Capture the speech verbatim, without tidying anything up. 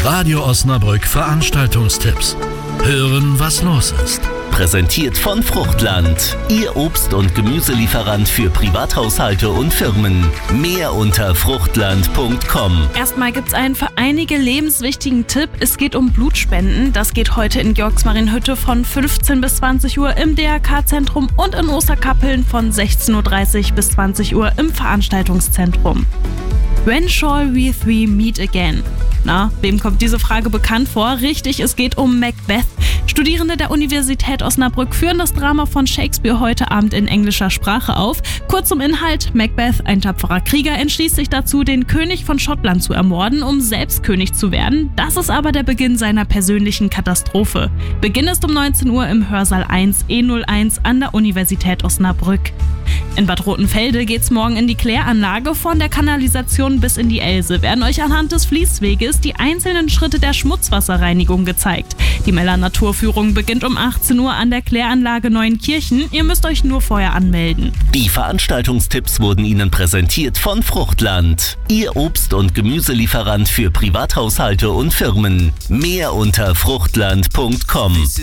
Radio Osnabrück Veranstaltungstipps. Hören, was los ist. Präsentiert von Fruchtland, Ihr Obst- und Gemüselieferant für Privathaushalte und Firmen. Mehr unter fruchtland punkt com. Erstmal gibt es einen für einige lebenswichtigen Tipp. Es geht um Blutspenden. Das geht heute in Georgsmarienhütte von fünfzehn bis zwanzig Uhr im D R K-Zentrum und in Osterkappeln von sechzehn Uhr dreißig bis zwanzig Uhr im Veranstaltungszentrum. When shall we three meet again? Na, wem kommt diese Frage bekannt vor? Richtig, es geht um Macbeth. Studierende der Universität Osnabrück führen das Drama von Shakespeare heute Abend in englischer Sprache auf. Kurz zum Inhalt: Macbeth, ein tapferer Krieger, entschließt sich dazu, den König von Schottland zu ermorden, um selbst König zu werden. Das ist aber der Beginn seiner persönlichen Katastrophe. Beginn ist um neunzehn Uhr im Hörsaal eins E null eins an der Universität Osnabrück. In Bad Rotenfelde geht's morgen in die Kläranlage. Von der Kanalisation bis in die Else werden euch anhand des Fließweges die einzelnen Schritte der Schmutzwasserreinigung gezeigt. Die Meller Naturführung beginnt um achtzehn Uhr an der Kläranlage Neuenkirchen. Ihr müsst euch nur vorher anmelden. Die Veranstaltungstipps wurden Ihnen präsentiert von Fruchtland, Ihr Obst- und Gemüselieferant für Privathaushalte und Firmen. Mehr unter fruchtland punkt com.